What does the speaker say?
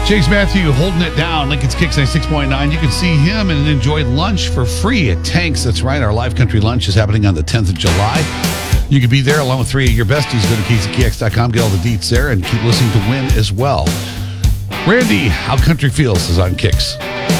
Chase Matthew holding it down. Lincoln's Kicks 96.9. You can see him and enjoy lunch for free at Tanks. That's right. Our live country lunch is happening on the 10th of July. You can be there along with three of your besties. Go to KZKX.com, get all the deets there, and keep listening to win as well. Randy, How Country Feels is on Kicks.